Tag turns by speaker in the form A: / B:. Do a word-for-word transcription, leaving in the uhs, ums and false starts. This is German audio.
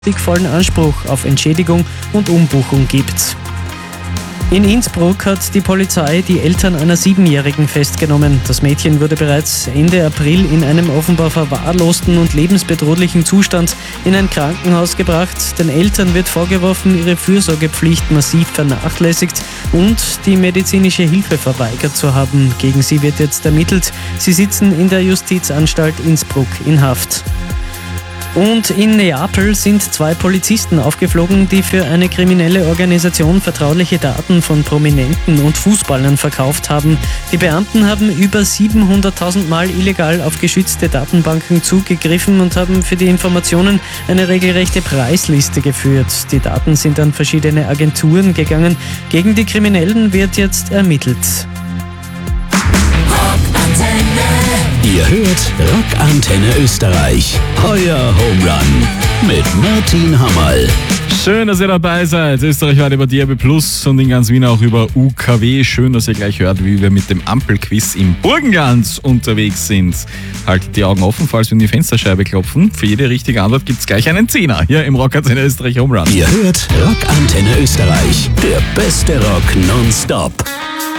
A: vollen Anspruch auf Entschädigung und Umbuchung gibt. In Innsbruck hat die Polizei die Eltern einer Siebenjährigen festgenommen. Das Mädchen wurde bereits Ende April in einem offenbar verwahrlosten und lebensbedrohlichen Zustand in ein Krankenhaus gebracht. Den Eltern wird vorgeworfen, ihre Fürsorgepflicht massiv vernachlässigt und die medizinische Hilfe verweigert zu haben. Gegen sie wird jetzt ermittelt. Sie sitzen in der Justizanstalt Innsbruck in Haft. Und in Neapel sind zwei Polizisten aufgeflogen, die für eine kriminelle Organisation vertrauliche Daten von Prominenten und Fußballern verkauft haben. Die Beamten haben über siebenhunderttausend Mal illegal auf geschützte Datenbanken zugegriffen und haben für die Informationen eine regelrechte Preisliste geführt. Die Daten sind an verschiedene Agenturen gegangen. Gegen die Kriminellen wird jetzt ermittelt.
B: Ihr hört Rockantenne Österreich. Euer Home Run mit Martin Hammerl.
C: Schön, dass ihr dabei seid. Österreich weit über D A B Plus und in ganz Wien auch über U K W. Schön, dass ihr gleich hört, wie wir mit dem Ampelquiz im Burgenland unterwegs sind. Haltet die Augen offen, falls wir in die Fensterscheibe klopfen. Für jede richtige Antwort gibt es gleich einen Zehner hier im Rockantenne Österreich Home Run.
B: Ihr hört Rockantenne Österreich. Der beste Rock nonstop.